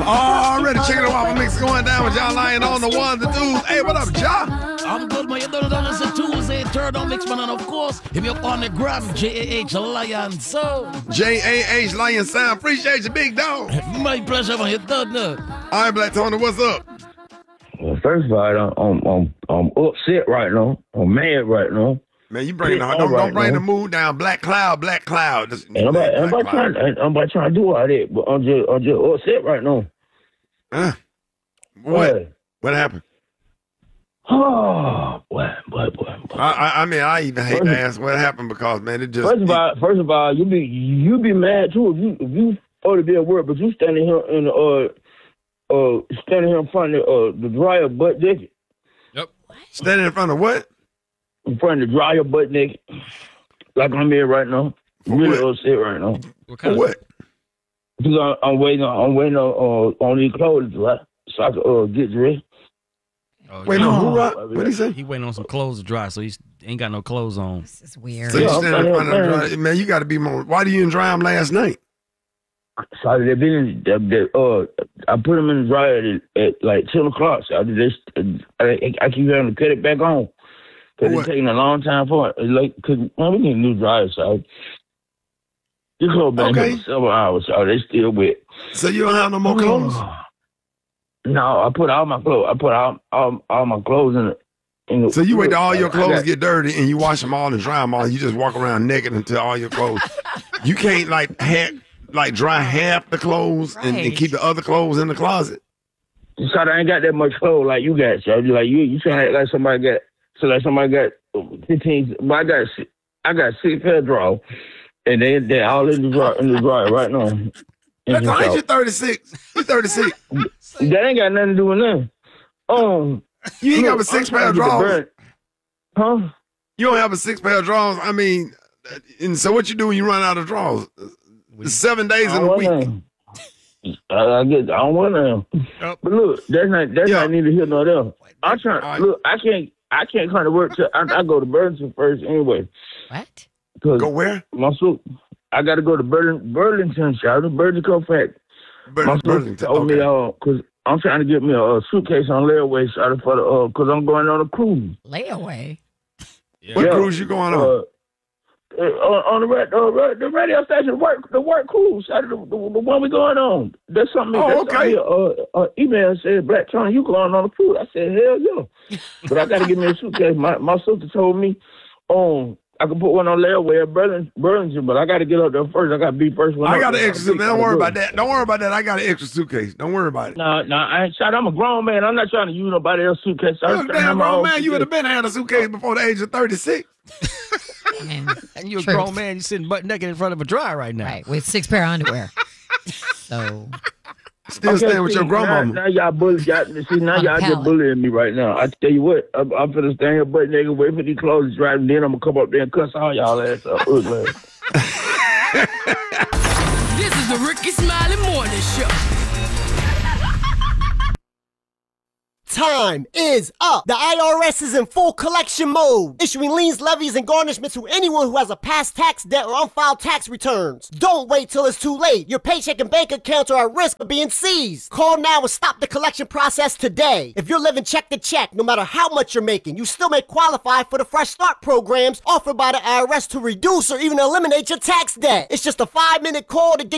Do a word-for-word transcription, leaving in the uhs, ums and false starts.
Already chicken and waffle mix going down with y'all lying on the ones and twos. Hey, what up, Ja? I'm good, man. You don't know it's a Tuesday, third on mix, man. And of course, if you're on the gram, J A H Lion Sound. J A H Lion Sound. Appreciate you, big dog. My pleasure, man. You don't know. All right, Black Tony, what's up? Well, first of all, I'm, I'm, I'm upset right now. I'm mad right now. Man, you bring the, don't, right don't bring now. the mood down. Black cloud, black cloud. Just, And I'm about, I'm, about trying, I'm about trying to do all that, but I'm just, I'm just upset right now. Uh, what? Boy. What happened? Oh, boy, boy, boy. boy. I, I, I mean, I even hate First- to ask what happened because, man, it just. First of all, first of all, you be you be mad too if you if you ought to be at work, but you standing here in the uh uh standing here in front of uh the dryer butt naked. Standing in front of what? In front of the dryer butt naked. Like I'm here right now. For Really what? upset right now. What For what? Because I'm, I'm waiting on I'm waiting on uh, on these clothes to dry so I can uh get dressed. Oh, Wait, yeah. no, who rock? What'd he say? He waiting on some clothes to dry, so he ain't got no clothes on. This is weird. So you Yeah, standing in I'm front of the saying, dryer. Man, you got to be more. Why do you didn't dry them last night? So they been in, they, they, uh I put them in the dryer at, at like ten o'clock. So I just I, I keep having to cut it back on. Cause What? it's taking a long time for it. It's like, cause man, we need a new dryer, so you close back Okay. here for several hours, so they still wet. So you don't have no more clothes? No, I put all my clothes. I put all all, all my clothes in it. In the, So you wait till all your I clothes got- get dirty and you wash them all and dry them all. You just walk around naked until all your clothes. You can't like half, like dry half the clothes and, and Right. keep the other clothes in the closet. So I ain't got that much clothes like you got. So like you, you trying to act like somebody got. So like somebody got fifteen. But I got si- I got six pair of drawers, and they they all in the drawer in the dryer right now. In That's the all right. drawer. You're thirty-six. You're thirty-six. That ain't got nothing to do with nothing. Um, You ain't look, got a six I'm pair of trying to get the drawers. burn- Huh? You don't have a six pair of drawers. I mean, and so what you do when you run out of drawers? It's seven days I in a don't week. want none. I, I get. I don't want them. Yep. But look, that's not that's Yeah. not neither here nor there. I'm trying. All right. Look, I can't. I can't come to work till I, I go to Burlington first anyway. What? Cause Go where? my suit. I got to go to Burlington, Burlington, shout out Burlington Co Factory. Bur- My sister Burlington. told me, Okay. uh, cause I'm trying to get me a, a suitcase on layaway, sorry for the, uh, cause I'm going on a cruise. Layaway. What Yeah. cruise you going on? Uh, uh, on on the ra- uh, ra- the radio station, work the work cruise, sorry, the, the, the one we going on. There's something. Oh, there's okay. something, uh, uh, email said, Black Tony, you going on a cruise? I said, hell yeah. But I got to get me a suitcase. My my sister told me, um, I can put one on layaway at Burlington, Burlington, but I got to get up there first. I got to be first one. I up got an there. extra suitcase. Don't worry about that. Don't worry about that. I got an extra suitcase. Don't worry about it. No, no, I ain't shot. I'm a grown man. I'm not trying to use nobody else's suitcase. I You're was a trying to have damn my grown own man. You would suitcase. have been had a suitcase before the age of thirty-six. I mean, And you're a Truth. grown man. You sitting butt naked in front of a dryer right now. right, with six pair of underwear. So, Still Okay, staying with see, your grandmama. Now, now y'all bully, y'all, see, now On a y'all just pallet. bullying me right now. I tell you what, I'm, I'm finna stand here butt naked, wait for these clothes to dry, and then I'm gonna come up there and cuss all y'all ass up. Ugly. This is the Ricky Smiley Morning Show. Time is up. The I R S is in full collection mode, issuing liens, levies, and garnishments to anyone who has a past tax debt or unfiled tax returns. Don't wait till it's too late. Your paycheck and bank accounts are at risk of being seized. Call now and stop the collection process today. If you're living check to check, no matter how much you're making, you still may qualify for the Fresh Start programs offered by the I R S to reduce or even eliminate your tax debt. It's just a five-minute call to get